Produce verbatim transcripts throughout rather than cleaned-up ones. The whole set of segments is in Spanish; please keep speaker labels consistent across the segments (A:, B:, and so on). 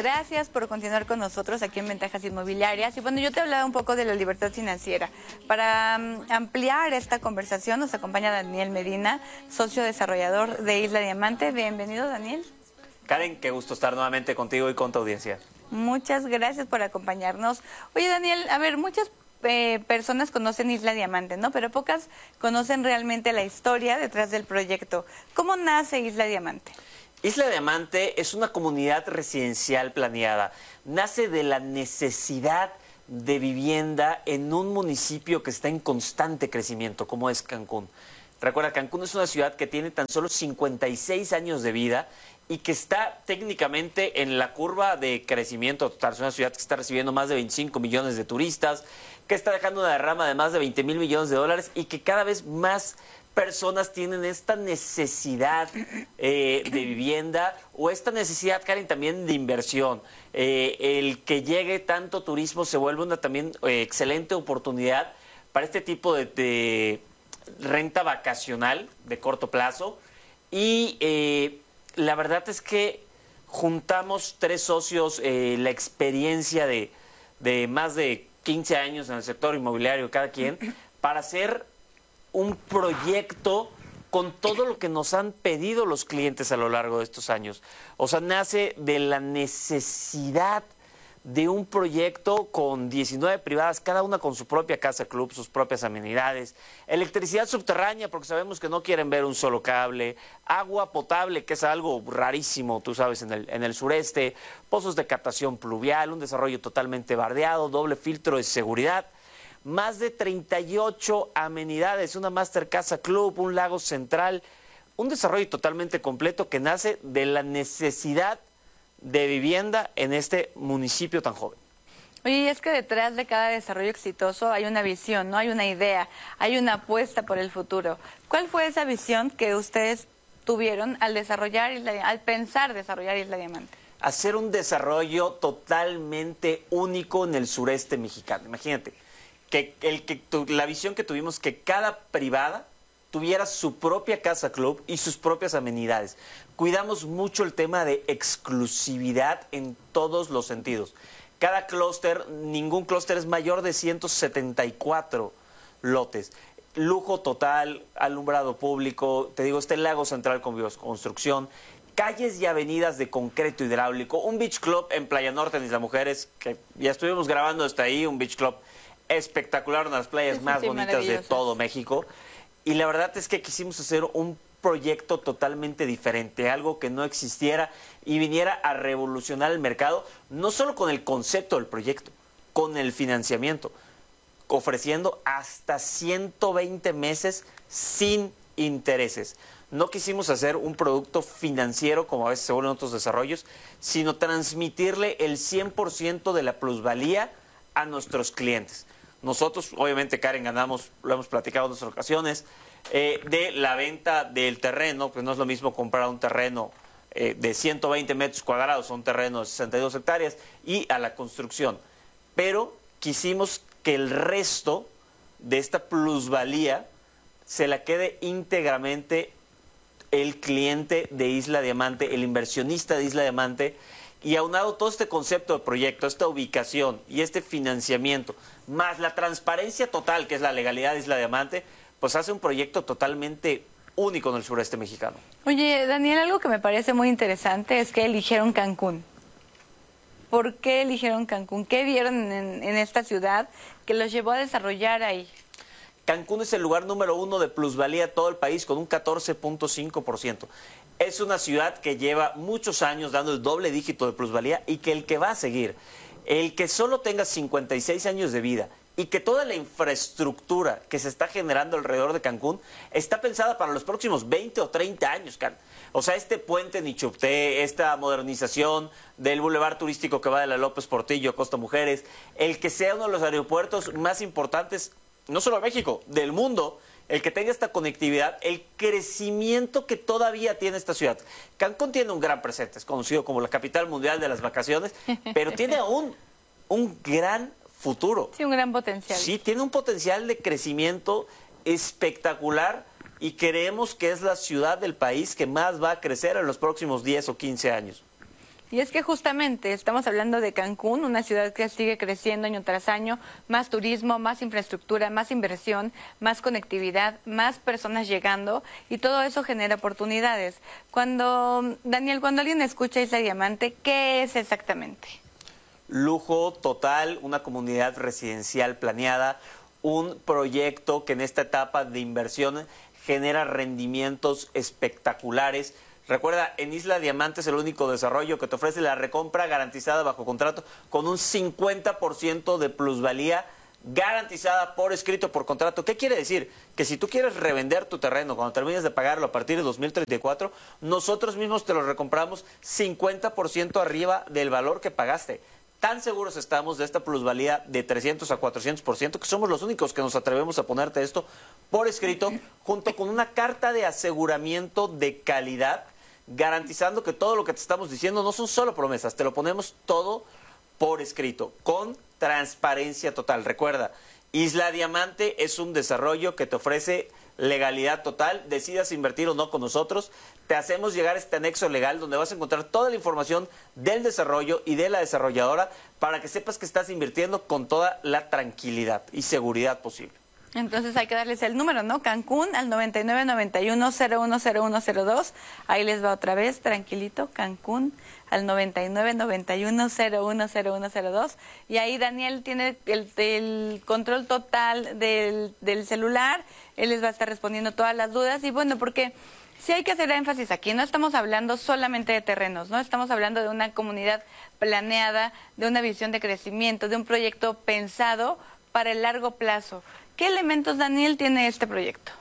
A: Gracias por continuar con nosotros aquí en Ventajas Inmobiliarias. Y bueno, yo te hablaba un poco de la libertad financiera. Para um, ampliar esta conversación nos acompaña Daniel Medina, socio desarrollador de Isla Diamante. Bienvenido, Daniel.
B: Karen, qué gusto estar nuevamente contigo y con tu audiencia.
A: Muchas gracias por acompañarnos. Oye, Daniel, a ver, muchas eh, personas conocen Isla Diamante, ¿no? Pero pocas conocen realmente la historia detrás del proyecto. ¿Cómo nace Isla Diamante?
B: Isla Diamante es una comunidad residencial planeada. Nace de la necesidad de vivienda en un municipio que está en constante crecimiento, como es Cancún. Recuerda, Cancún es una ciudad que tiene tan solo cincuenta y seis años de vida y que está técnicamente en la curva de crecimiento total. Es una ciudad que está recibiendo más de veinticinco millones de turistas, que está dejando una derrama de más de veinte mil millones de dólares y que cada vez más personas tienen esta necesidad eh, de vivienda o esta necesidad, Karen, también de inversión. Eh, el que llegue tanto turismo se vuelve una también eh, excelente oportunidad para este tipo de, de renta vacacional de corto plazo. Y eh, la verdad es que juntamos tres socios, eh, la experiencia de, de más de quince años en el sector inmobiliario cada quien, para hacer un proyecto con todo lo que nos han pedido los clientes a lo largo de estos años. O sea, nace de la necesidad de un proyecto con diecinueve privadas, cada una con su propia casa club, sus propias amenidades, electricidad subterránea, porque sabemos que no quieren ver un solo cable, agua potable, que es algo rarísimo, tú sabes, en el, en el sureste, pozos de captación pluvial, un desarrollo totalmente bardeado, doble filtro de seguridad, más de treinta y ocho amenidades, una Master Casa Club, un lago central, un desarrollo totalmente completo que nace de la necesidad de vivienda en este municipio tan joven.
A: Oye, y es que detrás de cada desarrollo exitoso hay una visión, ¿no? Hay una idea, hay una apuesta por el futuro. ¿Cuál fue esa visión que ustedes tuvieron al desarrollar, Isla, al pensar desarrollar Isla Diamante?
B: Hacer un desarrollo totalmente único en el sureste mexicano. Imagínate, que, el, que tu, la visión que tuvimos, que cada privada tuviera su propia casa club y sus propias amenidades. Cuidamos mucho el tema de exclusividad en todos los sentidos. Cada clúster, ningún clúster es mayor de ciento setenta y cuatro lotes. Lujo total, alumbrado público, te digo, este lago central con bioconstrucción, calles y avenidas de concreto hidráulico, un beach club en Playa Norte en Isla Mujeres, que ya estuvimos grabando hasta ahí, un beach club espectacular, una de las playas
A: sí,
B: más
A: sí,
B: bonitas de todo México. Y la verdad es que quisimos hacer un proyecto totalmente diferente, algo que no existiera y viniera a revolucionar el mercado, no solo con el concepto del proyecto, con el financiamiento, ofreciendo hasta ciento veinte meses sin intereses. No quisimos hacer un producto financiero como a veces se vuelven otros desarrollos, sino transmitirle el cien por ciento de la plusvalía a nuestros clientes. Nosotros, obviamente, Karen, ganamos, lo hemos platicado en otras ocasiones, eh, de la venta del terreno, pues no es lo mismo comprar un terreno eh, de ciento veinte metros cuadrados, un terreno de sesenta y dos hectáreas, y a la construcción. Pero quisimos que el resto de esta plusvalía se la quede íntegramente el cliente de Isla Diamante, el inversionista de Isla Diamante. Y aunado todo este concepto de proyecto, esta ubicación y este financiamiento, más la transparencia total, que es la legalidad de Isla Diamante, pues hace un proyecto totalmente único en el sureste mexicano.
A: Oye, Daniel, algo que me parece muy interesante es que eligieron Cancún. ¿Por qué eligieron Cancún? ¿Qué vieron en, en esta ciudad que los llevó a desarrollar ahí?
B: Cancún es el lugar número uno de plusvalía de todo el país con un catorce punto cinco por ciento. Es una ciudad que lleva muchos años dando el doble dígito de plusvalía y que el que va a seguir, el que solo tenga cincuenta y seis años de vida y que toda la infraestructura que se está generando alrededor de Cancún está pensada para los próximos veinte o treinta años, Can. O sea, este puente Nichupté, esta modernización del bulevar turístico que va de la López Portillo a Costa Mujeres, el que sea uno de los aeropuertos más importantes, no solo de México, del mundo, el que tenga esta conectividad, el crecimiento que todavía tiene esta ciudad. Cancún tiene un gran presente, es conocido como la capital mundial de las vacaciones, pero tiene aún un gran futuro.
A: Sí, un gran potencial.
B: Sí, tiene un potencial de crecimiento espectacular y creemos que es la ciudad del país que más va a crecer en los próximos diez o quince años.
A: Y es que justamente estamos hablando de Cancún, una ciudad que sigue creciendo año tras año, más turismo, más infraestructura, más inversión, más conectividad, más personas llegando y todo eso genera oportunidades. Cuando, Daniel, cuando alguien escucha Isla Diamante, ¿qué es exactamente?
B: Lujo total, una comunidad residencial planeada, un proyecto que en esta etapa de inversión genera rendimientos espectaculares. Recuerda, en Isla Diamante es el único desarrollo que te ofrece la recompra garantizada bajo contrato con un cincuenta por ciento de plusvalía garantizada por escrito, por contrato. ¿Qué quiere decir? Que si tú quieres revender tu terreno cuando termines de pagarlo a partir de dos mil treinta y cuatro, nosotros mismos te lo recompramos cincuenta por ciento arriba del valor que pagaste. Tan seguros estamos de esta plusvalía de trescientos a cuatrocientos por ciento que somos los únicos que nos atrevemos a ponerte esto por escrito, junto con una carta de aseguramiento de calidad, garantizando que todo lo que te estamos diciendo no son solo promesas, te lo ponemos todo por escrito, con transparencia total. Recuerda, Isla Diamante es un desarrollo que te ofrece legalidad total, decidas invertir o no con nosotros, te hacemos llegar este anexo legal donde vas a encontrar toda la información del desarrollo y de la desarrolladora para que sepas que estás invirtiendo con toda la tranquilidad y seguridad posible.
A: Entonces hay que darles el número, ¿no? Cancún al noventa y nueve noventa y uno cero uno cero uno cero dos. Ahí les va otra vez, tranquilito, Cancún al noventa y nueve noventa y uno cero uno cero uno cero dos. Y ahí Daniel tiene el, el control total del, del celular. Él les va a estar respondiendo todas las dudas. Y bueno, porque sí hay que hacer énfasis aquí. No estamos hablando solamente de terrenos, ¿no? Estamos hablando de una comunidad planeada, de una visión de crecimiento, de un proyecto pensado para el largo plazo. ¿Qué elementos, Daniel, tiene este proyecto?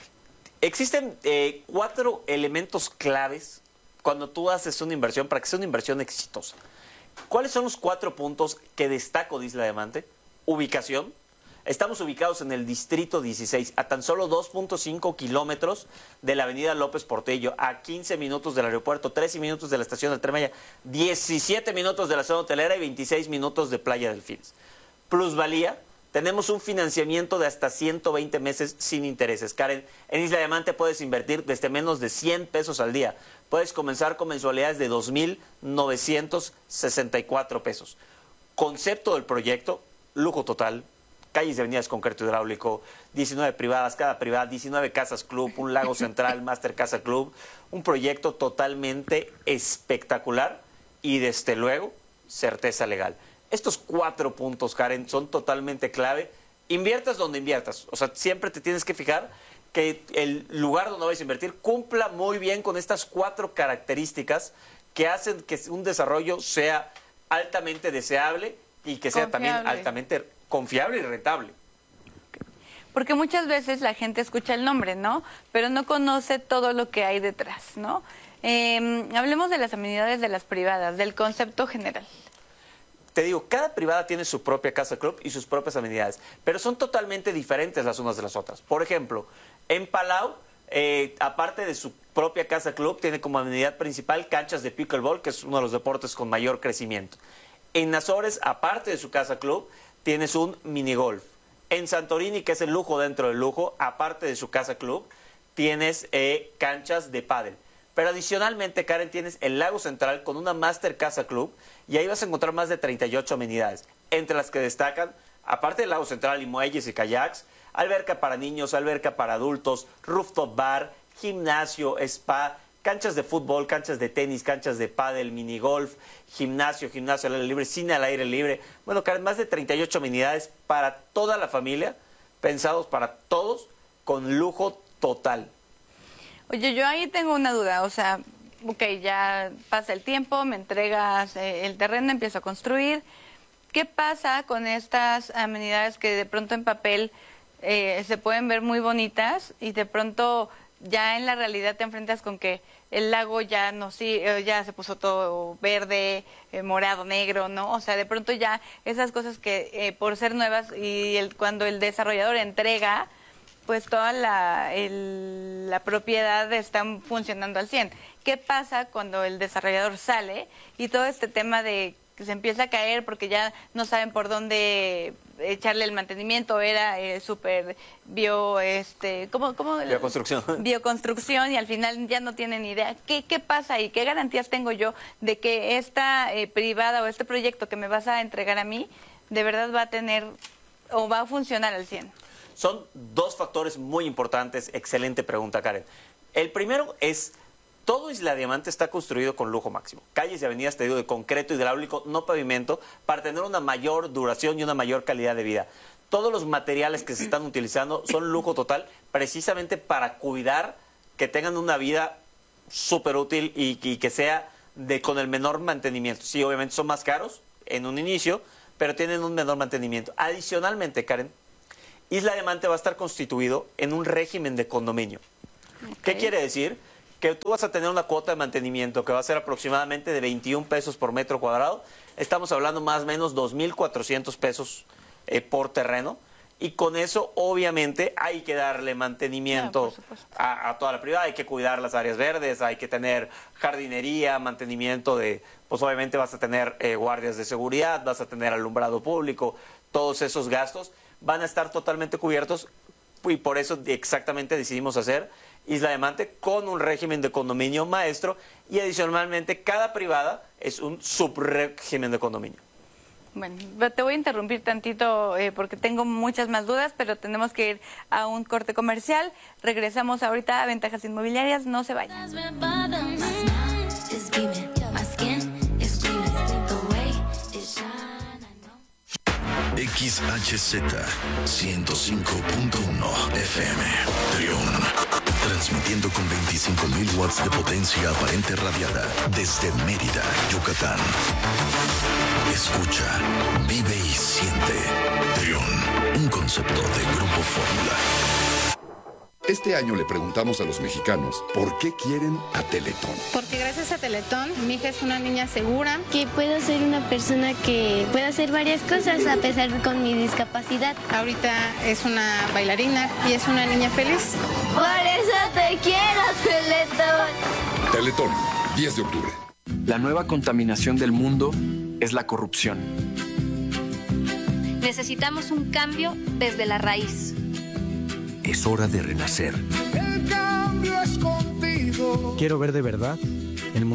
B: Existen eh, cuatro elementos claves cuando tú haces una inversión para que sea una inversión exitosa. ¿Cuáles son los cuatro puntos que destaco de Isla Diamante? Ubicación. Estamos ubicados en el distrito dieciséis, a tan solo dos punto cinco kilómetros de la avenida López Portillo, a quince minutos del aeropuerto, trece minutos de la estación del Tren Maya, diecisiete minutos de la zona hotelera y veintiséis minutos de Playa Delfines. Plusvalía. Tenemos un financiamiento de hasta ciento veinte meses sin intereses. Karen, en Isla Diamante puedes invertir desde menos de cien pesos al día. Puedes comenzar con mensualidades de dos mil novecientos sesenta y cuatro pesos. Concepto del proyecto, lujo total, calles y avenidas concreto hidráulico, diecinueve privadas, cada privada, diecinueve casas club, un lago central, Master Casa Club. Un proyecto totalmente espectacular y desde luego certeza legal. Estos cuatro puntos, Karen, son totalmente clave. Inviertas donde inviertas. O sea, siempre te tienes que fijar que el lugar donde vais a invertir cumpla muy bien con estas cuatro características que hacen que un desarrollo sea altamente deseable y que sea
A: Confiable.
B: también altamente confiable y rentable.
A: Porque muchas veces la gente escucha el nombre, ¿no? Pero no conoce todo lo que hay detrás, ¿no? Eh, hablemos de las amenidades de las privadas, del concepto general.
B: Te digo, cada privada tiene su propia casa club y sus propias amenidades, pero son totalmente diferentes las unas de las otras. Por ejemplo, en Palau, eh, aparte de su propia casa club, tiene como amenidad principal canchas de pickleball, que es uno de los deportes con mayor crecimiento. En Azores, aparte de su casa club, tienes un minigolf. En Santorini, que es el lujo dentro del lujo, aparte de su casa club, tienes eh, canchas de pádel. Pero adicionalmente, Karen, tienes el Lago Central con una Master Casa Club y ahí vas a encontrar más de treinta y ocho amenidades, entre las que destacan, aparte del Lago Central y muelles y kayaks, alberca para niños, alberca para adultos, rooftop bar, gimnasio, spa, canchas de fútbol, canchas de tenis, canchas de pádel, minigolf, gimnasio, gimnasio al aire libre, cine al aire libre. Bueno, Karen, más de treinta y ocho amenidades para toda la familia, pensados para todos, con lujo total.
A: Oye, yo ahí tengo una duda, o sea, ok, ya pasa el tiempo, me entregas eh, el terreno, empiezo a construir. ¿Qué pasa con estas amenidades que de pronto en papel eh, se pueden ver muy bonitas y de pronto ya en la realidad te enfrentas con que el lago ya no sí, eh, ya se puso todo verde, eh, morado, negro, ¿no? O sea, de pronto ya esas cosas que eh, por ser nuevas y el, cuando el desarrollador entrega, pues toda la, el, la propiedad está funcionando al cien. ¿Qué pasa cuando el desarrollador sale y todo este tema de que se empieza a caer porque ya no saben por dónde echarle el mantenimiento, era eh, súper bio, este, ¿cómo? cómo
B: Bioconstrucción.
A: Bioconstrucción, y al final ya no tienen idea. ¿Qué, qué pasa y qué garantías tengo yo de que esta eh, privada o este proyecto que me vas a entregar a mí, de verdad va a tener o va a funcionar al cien?
B: Son dos factores muy importantes. Excelente pregunta, Karen. El primero es, todo Isla Diamante está construido con lujo máximo. Calles y avenidas, te digo, de concreto hidráulico, no pavimento, para tener una mayor duración y una mayor calidad de vida. Todos los materiales que se están utilizando son lujo total, precisamente para cuidar que tengan una vida súper útil y, y que sea de con el menor mantenimiento. Sí, obviamente son más caros en un inicio, pero tienen un menor mantenimiento. Adicionalmente, Karen, Isla Diamante va a estar constituido en un régimen de condominio. Okay. ¿Qué quiere decir? Que tú vas a tener una cuota de mantenimiento que va a ser aproximadamente de veintiún pesos por metro cuadrado. Estamos hablando más o menos dos mil cuatrocientos pesos eh, por terreno. Y con eso, obviamente, hay que darle mantenimiento no, a, a toda la privada. Hay que cuidar las áreas verdes, hay que tener jardinería, mantenimiento de... Pues obviamente vas a tener eh, guardias de seguridad, vas a tener alumbrado público. Todos esos gastos van a estar totalmente cubiertos y por eso exactamente decidimos hacer Isla Diamante con un régimen de condominio maestro y adicionalmente cada privada es un subrégimen de condominio.
A: Bueno, te voy a interrumpir tantito eh, porque tengo muchas más dudas, pero tenemos que ir a un corte comercial. Regresamos ahorita a Ventajas Inmobiliarias, no se vayan.
C: X H Z ciento cinco punto uno F M Trión, transmitiendo con veinticinco mil watts de potencia aparente radiada desde Mérida, Yucatán. Escucha, vive y siente. Trión, un concepto de Grupo Fórmula.
D: Este año le preguntamos a los mexicanos por qué quieren a Teletón.
E: Porque gracias a Teletón, mi hija es una niña segura.
F: Que puedo ser una persona que pueda hacer varias cosas a pesar de con mi discapacidad.
E: Ahorita es una bailarina y es una niña feliz.
F: Por eso te quiero, Teletón.
D: Teletón, diez de octubre.
G: La nueva contaminación del mundo es la corrupción.
H: Necesitamos un cambio desde la raíz.
C: Es hora de renacer.
I: El cambio es contigo.
J: Quiero ver de verdad